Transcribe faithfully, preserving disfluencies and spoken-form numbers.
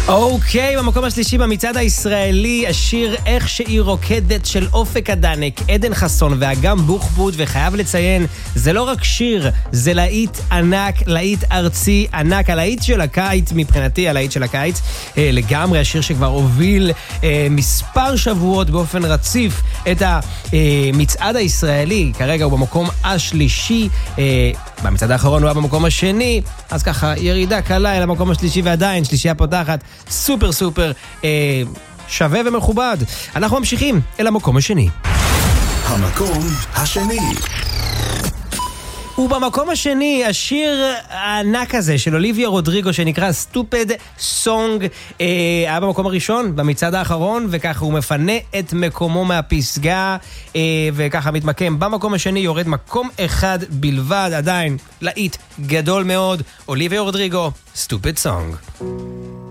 אוקיי, במקום השלישי במצעד הישראלי, השיר איך שהיא רוקדת של אופק הדנק, עדן חסון ואגם בוחבוט, וחייב לציין, זה לא רק שיר, זה להיט ענק, להיט ארצי ענק, הלהיט של הקיץ, מבחינתי הלהיט של הקיץ, אה, לגמרי השיר שכבר הוביל אה, מספר שבועות באופן רציף את המצעד הישראלי, כרגע הוא במקום השלישי, אה, במצעד האחרון הוא היה במקום השני, אז ככה ירידה קלה אל המקום השלישי ועדיין שלישייה פותחת, סופר סופר אה, שווה ומכובד. אנחנו ממשיכים אל המקום השני. המקום השני. ובמקום השני, השיר הענק הזה של אוליביה רודריגו שנקרא Stupid Song, אה, היה במקום הראשון במצעד האחרון, וככה הוא מפנה את מקומו מהפסגה, אה, וככה מתמקם במקום השני, יורד מקום אחד בלבד, עדיין להיט גדול מאוד, אוליביה רודריגו, Stupid Song.